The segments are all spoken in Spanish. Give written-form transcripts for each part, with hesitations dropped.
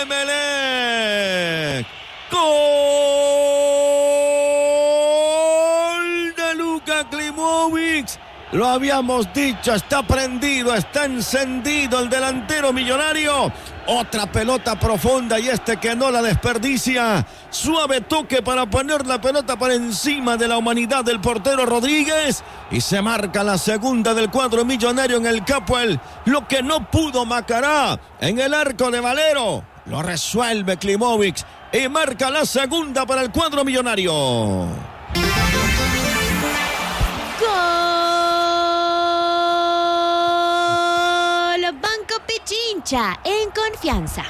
Emelec. Gol de Luka Klimovic. Lo habíamos dicho, está prendido, está encendido el delantero millonario. Otra pelota profunda y que no la desperdicia. Suave toque para poner la pelota por encima de la humanidad del portero Rodríguez. Y se marca la segunda del cuadro millonario en el Capuel. Lo que no pudo Macará en el arco de Valero, lo resuelve Klimovic y marca la segunda para el cuadro millonario. Banco Pichincha, en confianza.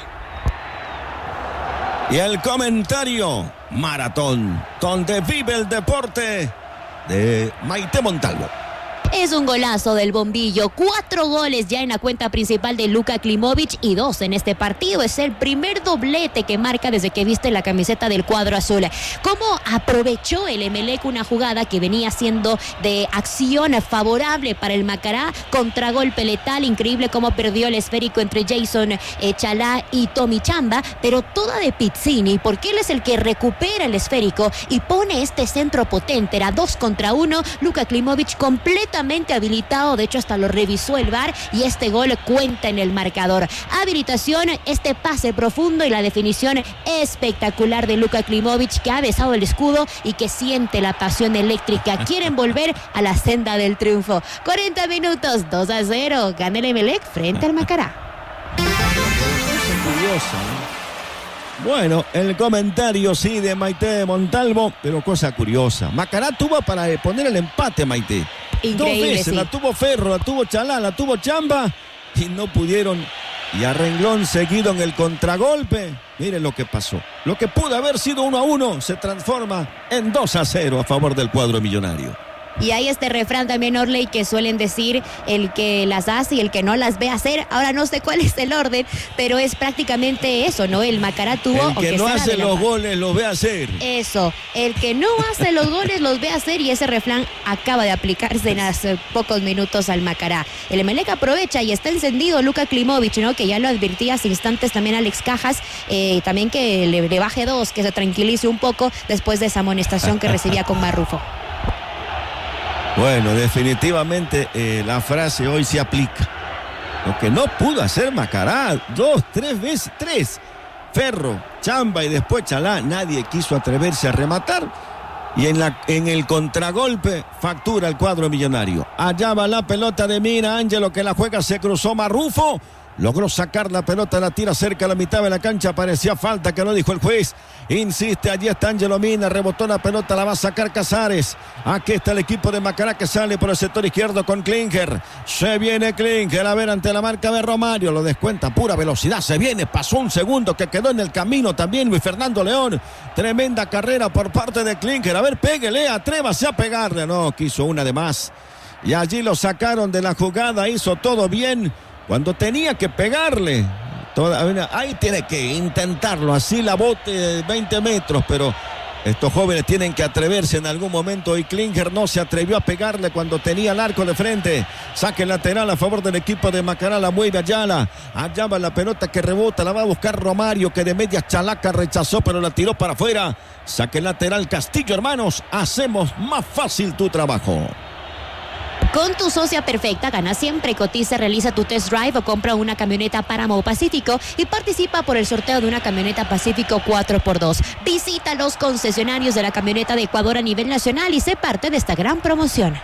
Y el comentario maratón, donde vive el deporte, de Maite Montalvo. Es un golazo del bombillo. 4 goles ya en la cuenta principal de Luka Klimovic y 2 en este partido. Es el primer doblete que marca desde que viste la camiseta del cuadro azul. ¿Cómo aprovechó el Emelec una jugada que venía siendo de acción favorable para el Macará? Contragolpe letal, increíble cómo perdió el esférico entre Jason Chalá y Tommy Chamba, pero toda de Pizzini, porque él es el que recupera el esférico y pone este centro potente. Era 2 contra 1. Luka Klimovic completamente habilitado, de hecho hasta lo revisó el VAR y este gol cuenta en el marcador. Habilitación, este pase profundo y la definición espectacular de Luka Klimovic, que ha besado el escudo y que siente la pasión eléctrica. Quieren volver a la senda del triunfo. 40 minutos, 2-0, gana el Emelec frente al Macará. Curiosa, ¿no? Bueno, el comentario sí de Maite Montalvo, pero cosa curiosa. Macará tuvo para poner el empate, Maite. Increíble, 2 veces, sí. La tuvo Ferro, la tuvo Chalá, la tuvo Chamba y no pudieron. Y a renglón seguido en el contragolpe. Miren lo que pasó. Lo que pudo haber sido 1-1 se transforma en 2-0 a favor del cuadro millonario. Y hay este refrán también, Orley, que suelen decir: el que las hace y el que no las ve hacer. Ahora no sé cuál es el orden, pero es prácticamente eso, ¿no? El Macará tuvo... El que no hace los goles los ve hacer. Eso, el que no hace los goles los ve hacer, y ese refrán acaba de aplicarse en hace pocos minutos al Macará. El Emelec aprovecha y está encendido Luka Klimovic, ¿no? Que ya lo advertía hace instantes también Alex Cajas, también que le baje 2, que se tranquilice un poco después de esa amonestación que recibía con Marrufo. Bueno, definitivamente la frase hoy se aplica. Lo que no pudo hacer Macará 3 veces. Ferro, Chamba y después Chalá. Nadie quiso atreverse a rematar. Y en el contragolpe factura el cuadro millonario. Allá va la pelota de Mina Ángelo, que la juega, se cruzó Marrufo. Logró sacar la pelota, la tira cerca a la mitad de la cancha. Parecía falta, que no dijo el juez. Insiste, allí está Ángelo Mina. Rebotó la pelota, la va a sacar Casares. Aquí está el equipo de Macará, que sale por el sector izquierdo con Klinger. Se viene Klinger, a ver, ante la marca de Romario. Lo descuenta a pura velocidad. Se viene, pasó un segundo que quedó en el camino también Luis Fernando León. Tremenda carrera por parte de Klinger. A ver, péguele, atrévase a pegarle. No, quiso una de más. Y allí lo sacaron de la jugada. Hizo todo bien cuando tenía que pegarle. Ahí tiene que intentarlo, así la bote 20 metros, pero estos jóvenes tienen que atreverse en algún momento, y Klinger no se atrevió a pegarle cuando tenía el arco de frente. Saque lateral a favor del equipo de Macará, la mueve Ayala. Allá va la pelota que rebota, la va a buscar Romario, que de media chalaca rechazó, pero la tiró para afuera. Saque lateral Castillo, hermanos, hacemos más fácil tu trabajo. Con tu socia perfecta, gana siempre. Cotiza, realiza tu test drive o compra una camioneta Páramo Pacífico y participa por el sorteo de una camioneta Pacífico 4x2. Visita los concesionarios de la camioneta de Ecuador a nivel nacional y sé parte de esta gran promoción.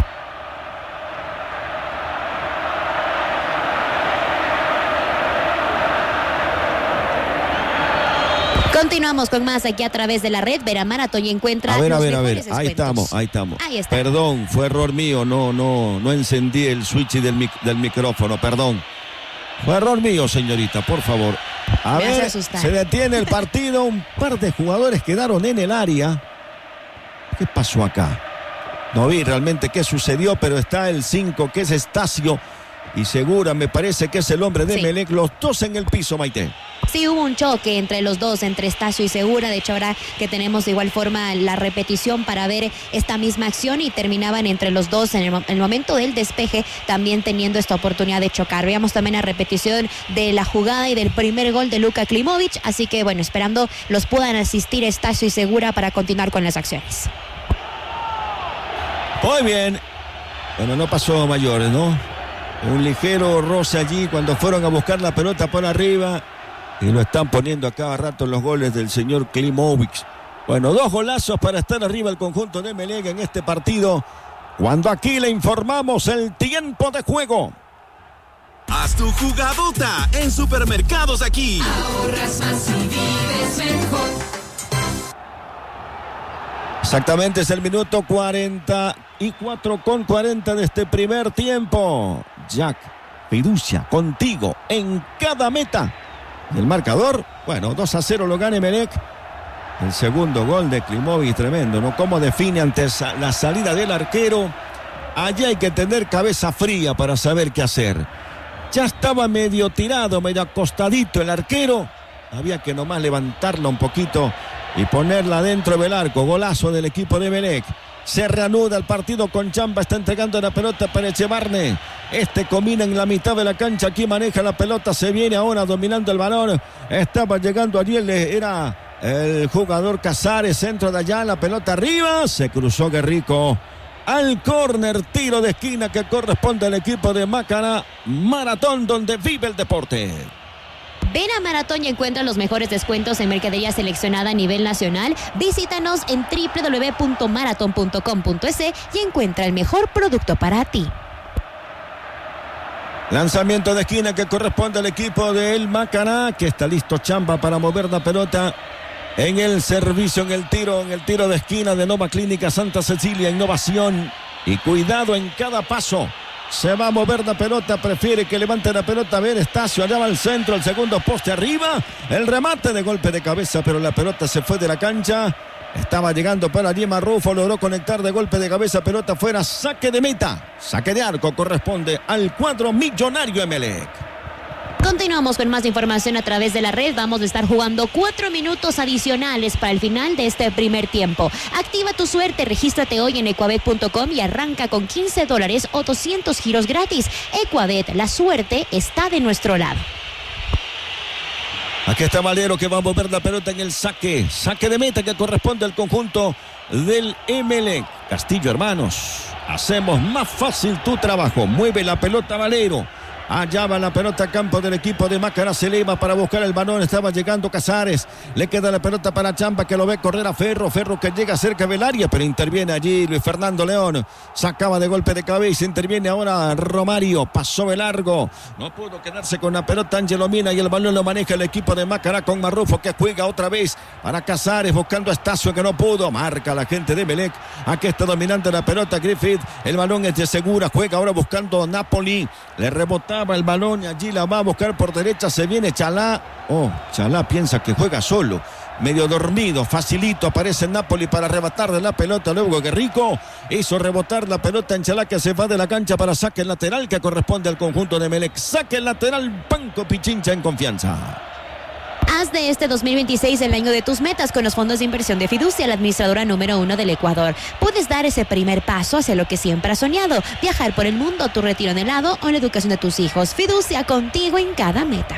Continuamos con más aquí a través de la red Vera Maratón, y encuentra a ver, descuentos. ahí estamos. Ahí está. Perdón, fue error mío, no encendí el switch del micrófono, perdón. Fue error mío, señorita, por favor. A ver, se detiene el partido, un par de jugadores quedaron en el área. ¿Qué pasó acá? No vi realmente qué sucedió, pero está el 5, que es Estacio, y Segura, me parece que es el hombre de Emelec, los dos en el piso, Maite. Sí, hubo un choque entre los dos, entre Estacio y Segura. De hecho, ahora que tenemos de igual forma la repetición para ver esta misma acción, y terminaban entre los dos en el momento del despeje, también teniendo esta oportunidad de chocar. Veamos también la repetición de la jugada y del primer gol de Luka Klimovic. Así que, bueno, esperando los puedan asistir Estacio y Segura para continuar con las acciones. Muy bien. Bueno, no pasó a mayores, ¿no? Un ligero roce allí cuando fueron a buscar la pelota por arriba. Y lo están poniendo a cada rato los goles del señor Klimovic. Bueno, 2 golazos para estar arriba el conjunto de Emelec en este partido. Cuando aquí le informamos el tiempo de juego. Haz tu jugadota en Supermercados Aquí. Ahorras más y vives mejor. Exactamente, es el minuto 44 con 40 de este primer tiempo. Jack, fiducia contigo en cada meta. Y el marcador, bueno, 2-0 lo gana Emelec. El segundo gol de Klimovic, tremendo, ¿no? Cómo define ante la salida del arquero. Allí hay que tener cabeza fría para saber qué hacer. Ya estaba medio tirado, medio acostadito el arquero. Había que nomás levantarla un poquito y ponerla dentro del arco. Golazo del equipo de Emelec. Se reanuda el partido con Chamba. Está entregando la pelota para Echevarne. Comina en la mitad de la cancha. Aquí maneja la pelota. Se viene ahora dominando el balón. Estaba llegando allí. Era el jugador Casares. Centro de allá. La pelota arriba. Se cruzó Guerrico al córner. Tiro de esquina que corresponde al equipo de Macará. Maratón, donde vive el deporte. Ven a Maratón y encuentra los mejores descuentos en mercadería seleccionada a nivel nacional. Visítanos en www.maraton.com.es y encuentra el mejor producto para ti. Lanzamiento de esquina que corresponde al equipo del Macará, que está listo Chamba para mover la pelota en el servicio, en el tiro de esquina de Nova Clínica Santa Cecilia. Innovación y cuidado en cada paso. Se va a mover la pelota, prefiere que levante la pelota. A ver, Estacio, allá va al centro, el segundo poste arriba. El remate de golpe de cabeza, pero la pelota se fue de la cancha. Estaba llegando para Diema Rufo, logró conectar de golpe de cabeza, pelota fuera, saque de meta. Saque de arco corresponde al cuadro millonario Emelec. Continuamos con más información a través de la red. Vamos a estar jugando 4 minutos adicionales para el final de este primer tiempo. Activa tu suerte, regístrate hoy en ecuabet.com y arranca con $15 o 200 giros gratis. Ecuabet, la suerte está de nuestro lado. Aquí está Valero que va a mover la pelota en el saque de meta que corresponde al conjunto del Emelec. Castillo, hermanos, hacemos más fácil tu trabajo. Mueve la pelota Valero. Allá va la pelota a campo del equipo de Macará. Se eleva para buscar el balón. Estaba llegando Casares. Le queda la pelota para Chamba, que lo ve correr a Ferro. Ferro que llega cerca del área, pero interviene allí Luis Fernando León. Sacaba de golpe de cabeza. Interviene ahora Romario. Pasó de largo. No pudo quedarse con la pelota Ángelo Mina y el balón lo maneja el equipo de Macará con Marrufo, que juega otra vez para Casares buscando a Estacio, que no pudo. Marca la gente de Emelec. Aquí está dominando la pelota Griffith. El balón es de Segura. Juega ahora buscando Napoli. Le rebotaba el balón y allí la va a buscar por derecha. Se viene Chalá. Chalá piensa que juega solo, medio dormido. Facilito aparece Napoli para arrebatar de la pelota. Luego Guerrico hizo rebotar la pelota en Chalá, que se va de la cancha para saque lateral que corresponde al conjunto de Emelec. Saque lateral, Banco Pichincha en confianza. Haz de este 2026 el año de tus metas con los fondos de inversión de Fiducia, la administradora número 1 del Ecuador. Puedes dar ese primer paso hacia lo que siempre has soñado: viajar por el mundo, tu retiro anhelado o la educación de tus hijos. Fiducia, contigo en cada meta.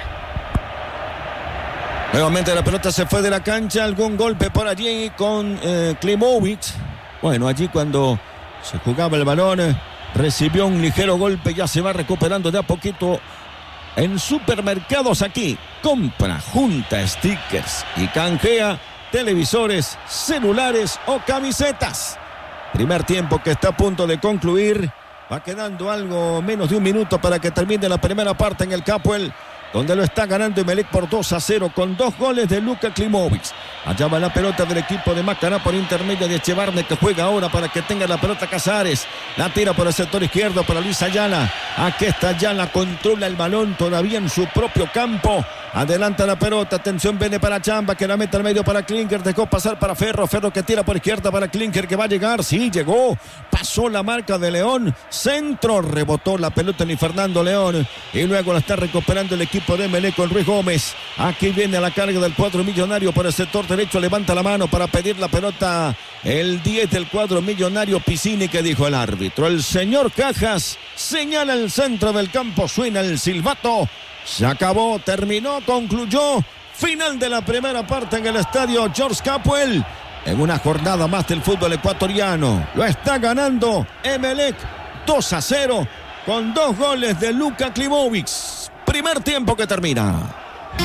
Nuevamente la pelota se fue de la cancha. Algún golpe por allí con Klimovic. Bueno, allí cuando se jugaba el balón recibió un ligero golpe. Ya se va recuperando de a poquito. En Supermercados Aquí, compra, junta stickers y canjea televisores, celulares o camisetas. Primer tiempo que está a punto de concluir. Va quedando algo menos de un minuto para que termine la primera parte en el Capuel, donde lo está ganando Emelec por 2-0 con 2 goles de Luka Klimovic. Allá va la pelota del equipo de Macará por intermedio de Echevarne, que juega ahora para que tenga la pelota Casares. La tira por el sector izquierdo para Luis Ayala. Aquí está Ayala, controla el balón todavía en su propio campo. Adelanta la pelota, atención, viene para Chamba, que la mete al medio para Klinker, dejó pasar para Ferro. Ferro que tira por izquierda para Klinker, que va a llegar, sí, llegó. Pasó la marca de León, centro, rebotó la pelota ni Fernando León. Y luego la está recuperando el equipo equipo de Emelec con Ruiz Gómez. Aquí viene la carga del cuadro millonario por el sector derecho. Levanta la mano para pedir la pelota. El 10 del cuadro millonario, Piscini, que dijo el árbitro. El señor Cajas señala el centro del campo. Suena el silbato. Se acabó, terminó, concluyó. Final de la primera parte en el estadio George Capwell. En una jornada más del fútbol ecuatoriano. Lo está ganando Emelec 2-0 con 2 goles de Luka Klimovic. Primer tiempo que termina.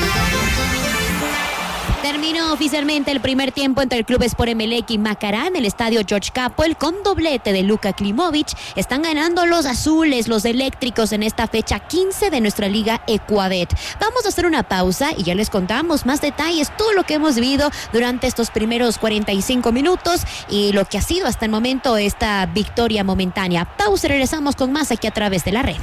Terminó oficialmente el primer tiempo entre el Club Sport Emelec y Macará en el estadio George Capwell con doblete de Luka Klimovic. Están ganando los azules, los eléctricos en esta fecha 15 de nuestra liga Ecuadet. Vamos a hacer una pausa y ya les contamos más detalles, todo lo que hemos vivido durante estos primeros 45 minutos y lo que ha sido hasta el momento esta victoria momentánea. Pausa y regresamos con más aquí a través de la red.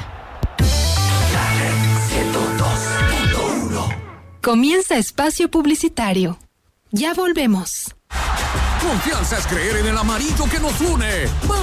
Comienza espacio publicitario. Ya volvemos. Confianza es creer en el amarillo que nos une.